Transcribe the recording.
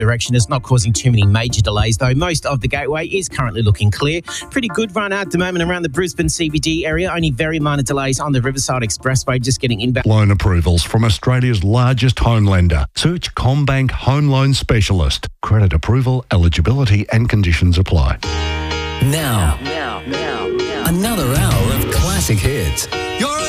direction. It's not causing too many major delays, though. Most of the Gateway is currently looking clear. Pretty good run at the moment around the Brisbane CBD area. Only very minor delays on the Riverside Expressway, just getting inbound. Loan approvals from Australia's largest home lender. Search CommBank Home Loan Specialist. Credit approval, eligibility and conditions apply. Now. Another hour of classic hits.